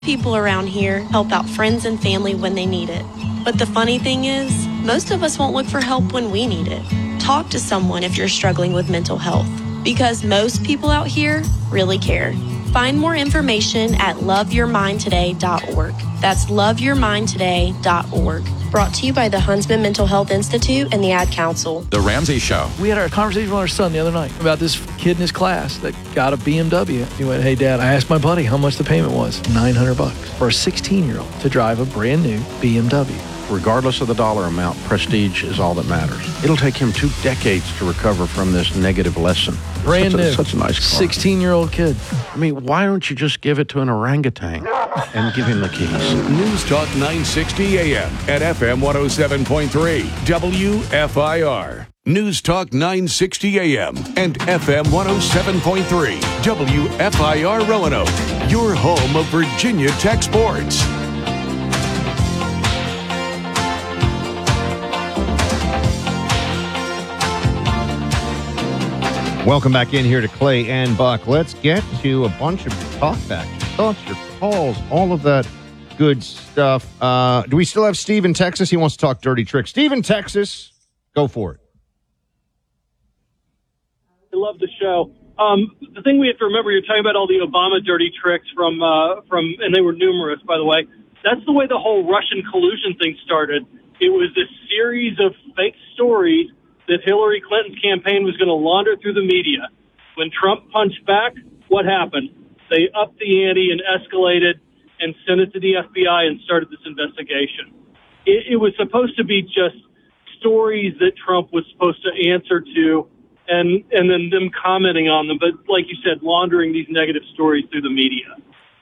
People around here help out friends and family when they need it. But the funny thing is, most of us won't look for help when we need it. Talk to someone if you're struggling with mental health, because most people out here really care. Find more information at loveyourmindtoday.org. That's loveyourmindtoday.org. Brought to you by the Huntsman Mental Health Institute and the Ad Council. The Ramsey Show. We had our conversation with our son the other night about this kid in his class that got a BMW. He went, "Hey, Dad, I asked my buddy how much the payment was. $900 for a 16-year-old to drive a brand new BMW." Regardless of the dollar amount, prestige is all that matters. It'll take him 2 decades to recover from this negative lesson. Brand new. Such a nice car. 16-year-old kid. I mean, why don't you just give it to an orangutan and give him the keys? News Talk 960 AM at FM 107.3 WFIR. News Talk 960 AM and FM 107.3 WFIR Roanoke. Your home of Virginia Tech Sports. Welcome back in here to Clay and Buck. Let's get to a bunch of your talkbacks, your thoughts, your calls, all of that good stuff. Do we still have Steve in Texas? He wants to talk dirty tricks. Steve in Texas, go for it. I love the show. The thing we have to remember, you're talking about all the Obama dirty tricks from, and they were numerous, by the way. That's the way the whole Russian collusion thing started. It was this series of fake stories that Hillary Clinton's campaign was going to launder through the media. When Trump punched back, what happened? They upped the ante and escalated and sent it to the FBI and started this investigation. It was supposed to be just stories that Trump was supposed to answer to and then them commenting on them. But like you said, laundering these negative stories through the media.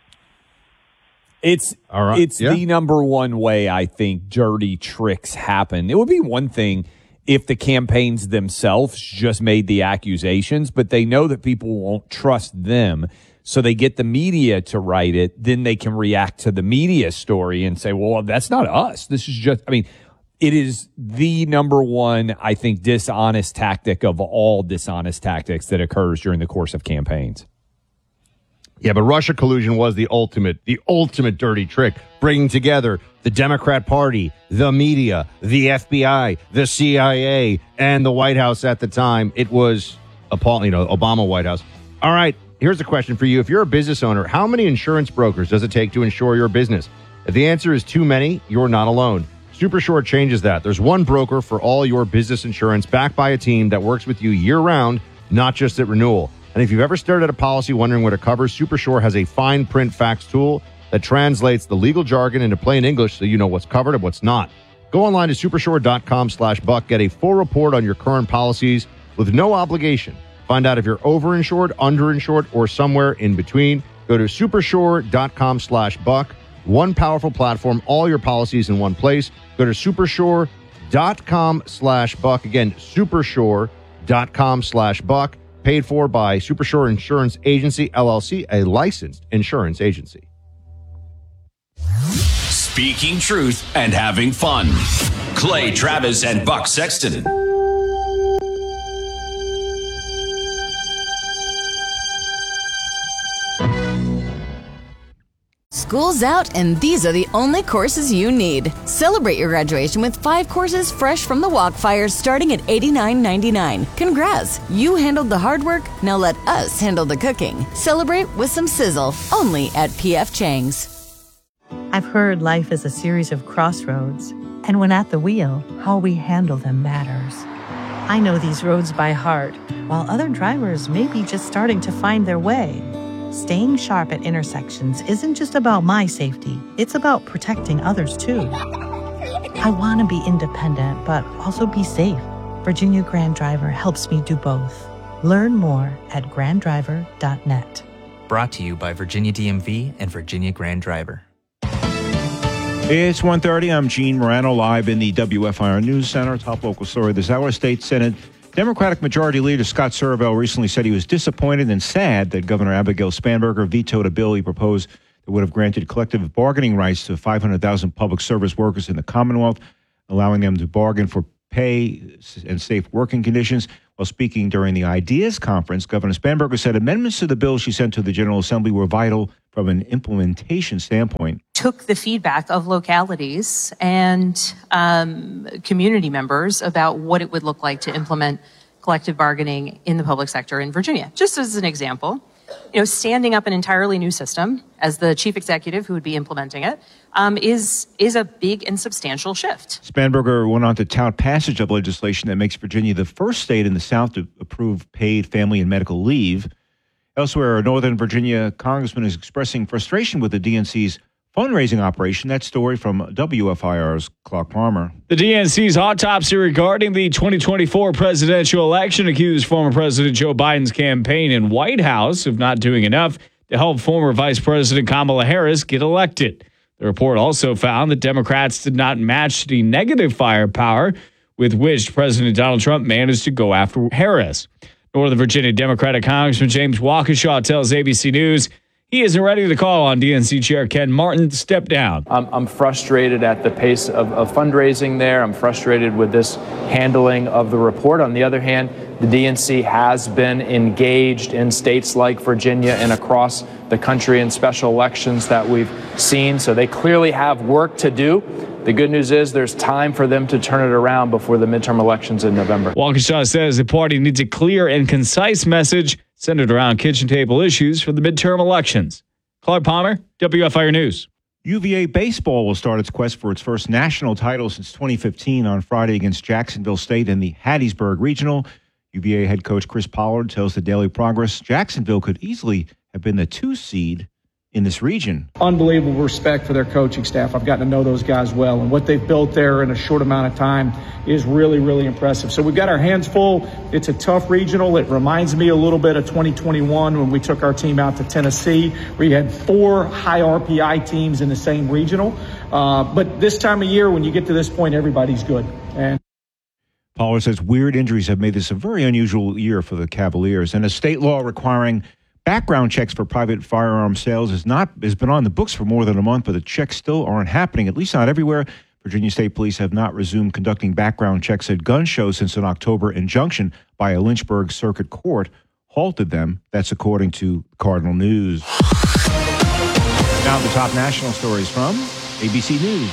It's all right. It's the number one way I think dirty tricks happen. It would be one thing if the campaigns themselves just made the accusations, but they know that people won't trust them, so they get the media to write it, then they can react to the media story and say, well, that's not us. This is just, I mean, it is the number one, I think, dishonest tactic of all dishonest tactics that occurs during the course of campaigns. Yeah, but Russia collusion was the ultimate dirty trick, bringing together the Democrat Party, the media, the FBI, the CIA, and the White House at the time. It was appalling, Obama White House. All right, here's a question for you. If you're a business owner, how many insurance brokers does it take to insure your business? If the answer is too many, you're not alone. SuperSure changes that. There's one broker for all your business insurance, backed by a team that works with you year-round, not just at renewal. And if you've ever stared at a policy wondering what it covers, SuperSure has a fine print facts tool that translates the legal jargon into plain English so you know what's covered and what's not. Go online to supersure.com/buck. Get a full report on your current policies with no obligation. Find out if you're overinsured, underinsured, or somewhere in between. Go to supersure.com/buck. One powerful platform, all your policies in one place. Go to supersure.com/buck. Again, supersure.com/buck. Paid for by SuperSure Insurance Agency, LLC, a licensed insurance agency. Speaking truth and having fun. Clay Travis and Buck Sexton. School's out, and these are the only courses you need. Celebrate your graduation with 5 courses fresh from the Walkfires starting at $89.99. Congrats! You handled the hard work, now let us handle the cooking. Celebrate with some sizzle, only at P.F. Chang's. I've heard life is a series of crossroads, and when at the wheel, how we handle them matters. I know these roads by heart, while other drivers may be just starting to find their way. Staying sharp at intersections isn't just about my safety, it's about protecting others too. I want to be independent, but also be safe. Virginia Grand Driver helps me do both. Learn more at granddriver.net. Brought to you by Virginia DMV and Virginia Grand Driver. It's 1:30. I'm Gene Morano, live in the WFIR News Center. Top local story this hour. State Senate Democratic Majority Leader Scott Surville recently said he was disappointed and sad that Governor Abigail Spanberger vetoed a bill he proposed that would have granted collective bargaining rights to 500,000 public service workers in the Commonwealth, allowing them to bargain for pay and safe working conditions. While speaking during the Ideas Conference, Governor Spanberger said amendments to the bill she sent to the General Assembly were vital from an implementation standpoint. Took the feedback of localities and community members about what it would look like to implement collective bargaining in the public sector in Virginia. Just as an example, standing up an entirely new system as the chief executive who would be implementing it is a big and substantial shift. Spanberger went on to tout passage of legislation that makes Virginia the first state in the South to approve paid family and medical leave. Elsewhere, a Northern Virginia congressman is expressing frustration with the DNC's fundraising operation. That story from WFIR's Clark Palmer. The DNC's autopsy regarding the 2024 presidential election accused former President Joe Biden's campaign and White House of not doing enough to help former Vice President Kamala Harris get elected. The report also found that Democrats did not match the negative firepower with which President Donald Trump managed to go after Harris. Northern Virginia Democratic Congressman James Waukesha tells ABC News he isn't ready to call on DNC Chair Ken Martin to step down. I'm frustrated at the pace of fundraising there. I'm frustrated with this handling of the report. On the other hand, the DNC has been engaged in states like Virginia and across the country in special elections that we've seen. So they clearly have work to do. The good news is there's time for them to turn it around before the midterm elections in November. Waukesha says the party needs a clear and concise message centered around kitchen table issues for the midterm elections. Clark Palmer, WFIR News. UVA baseball will start its quest for its first national title since 2015 on Friday against Jacksonville State in the Hattiesburg Regional. UVA head coach Chris Pollard tells the Daily Progress Jacksonville could easily have been the 2 seed in this region. Unbelievable respect for their coaching staff. I've gotten to know those guys well, and what they've built there in a short amount of time is really, really impressive. So we've got our hands full. It's a tough regional. It reminds me a little bit of 2021 when we took our team out to Tennessee, where you had 4 high RPI teams in the same regional. But this time of year, when you get to this point, everybody's good. And Pollard says weird injuries have made this a very unusual year for the Cavaliers, and a state law requiring background checks for private firearm sales has been on the books for more than a month, but the checks still aren't happening, at least not everywhere. Virginia State Police have not resumed conducting background checks at gun shows since an October injunction by a Lynchburg Circuit Court halted them. That's according to Cardinal News. Now the top national stories from ABC News.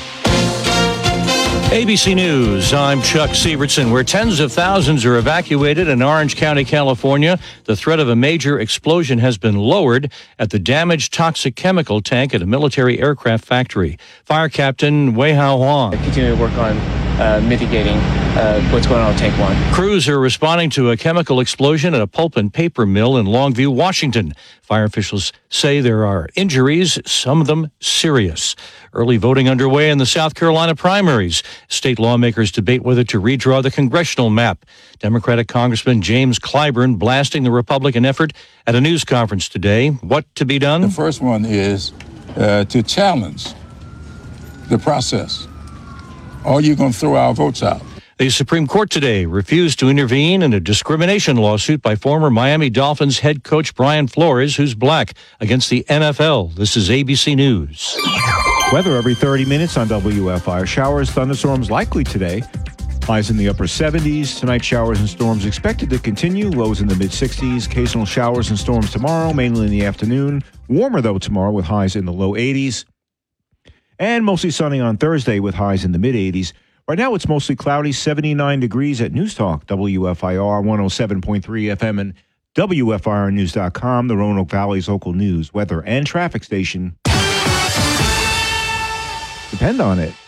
ABC News, I'm Chuck Sievertson. Where tens of thousands are evacuated in Orange County, California, the threat of a major explosion has been lowered at the damaged toxic chemical tank at a military aircraft factory. Fire Captain Wei Hao Huang. Continue to work on mitigating what's going on with Tank 1. Crews are responding to a chemical explosion at a pulp and paper mill in Longview, Washington. Fire officials say there are injuries, some of them serious. Early voting underway in the South Carolina primaries. State lawmakers debate whether to redraw the congressional map. Democratic Congressman James Clyburn blasting the Republican effort at a news conference today. What to be done? The first one is to challenge the process. Or you're going to throw our votes out. The Supreme Court today refused to intervene in a discrimination lawsuit by former Miami Dolphins head coach Brian Flores, who's black, against the NFL. This is ABC News. Weather every 30 minutes on WFIR. Showers, thunderstorms likely today. Highs in the upper 70s. Tonight, showers and storms expected to continue. Lows in the mid-60s. Occasional showers and storms tomorrow, mainly in the afternoon. Warmer, though, tomorrow with highs in the low 80s. And mostly sunny on Thursday with highs in the mid-80s. Right now, it's mostly cloudy, 79 degrees at News Talk, WFIR 107.3 FM and WFIRnews.com, the Roanoke Valley's local news, weather, and traffic station. Depend on it.